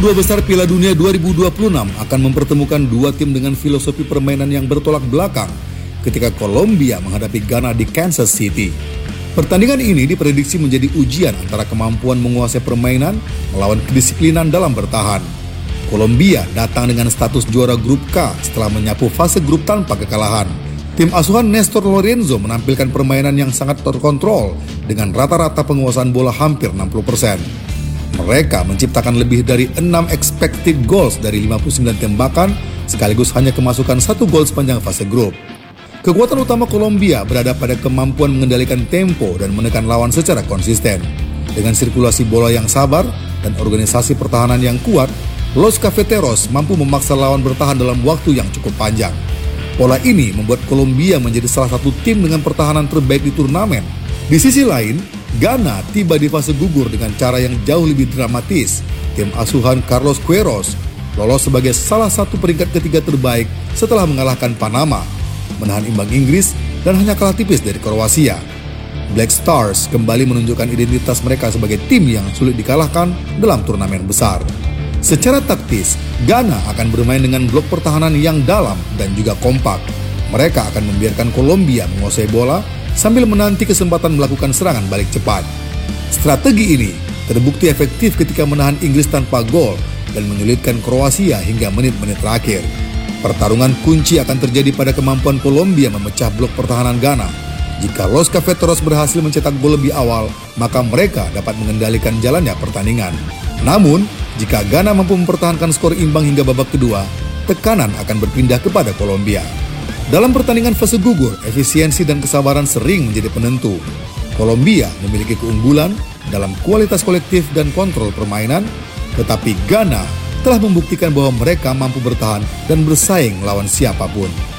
Dua besar Piala Dunia 2026 akan mempertemukan dua tim dengan filosofi permainan yang bertolak belakang ketika Kolombia menghadapi Ghana di Kansas City. Pertandingan ini diprediksi menjadi ujian antara kemampuan menguasai permainan melawan kedisiplinan dalam bertahan. Kolombia datang dengan status juara grup K setelah menyapu fase grup tanpa kekalahan. Tim asuhan Néstor Lorenzo menampilkan permainan yang sangat terkontrol dengan rata-rata penguasaan bola hampir 60%. Mereka menciptakan lebih dari 6 expected goals dari 59 tembakan, sekaligus hanya kemasukan 1 gol sepanjang fase grup. Kekuatan utama Kolombia berada pada kemampuan mengendalikan tempo dan menekan lawan secara konsisten. Dengan sirkulasi bola yang sabar dan organisasi pertahanan yang kuat, Los Cafeteros mampu memaksa lawan bertahan dalam waktu yang cukup panjang. Pola ini membuat Kolombia menjadi salah satu tim dengan pertahanan terbaik di turnamen. Di sisi lain, Ghana tiba di fase gugur dengan cara yang jauh lebih dramatis. Tim asuhan Carlos Queiroz lolos sebagai salah satu peringkat ketiga terbaik setelah mengalahkan Panama, menahan imbang Inggris, dan hanya kalah tipis dari Kroasia. Black Stars kembali menunjukkan identitas mereka sebagai tim yang sulit dikalahkan dalam turnamen besar. Secara taktis, Ghana akan bermain dengan blok pertahanan yang dalam dan juga kompak. Mereka akan membiarkan Kolombia menguasai bola sambil menanti kesempatan melakukan serangan balik cepat. Strategi ini terbukti efektif ketika menahan Inggris tanpa gol dan menyulitkan Kroasia hingga menit-menit terakhir. Pertarungan kunci akan terjadi pada kemampuan Kolombia memecah blok pertahanan Ghana. Jika Los Cafeteros berhasil mencetak gol lebih awal, maka mereka dapat mengendalikan jalannya pertandingan. Namun, jika Ghana mampu mempertahankan skor imbang hingga babak kedua, tekanan akan berpindah kepada Kolombia. Dalam pertandingan fase gugur, efisiensi dan kesabaran sering menjadi penentu. Kolombia memiliki keunggulan dalam kualitas kolektif dan kontrol permainan, tetapi Ghana telah membuktikan bahwa mereka mampu bertahan dan bersaing melawan siapapun.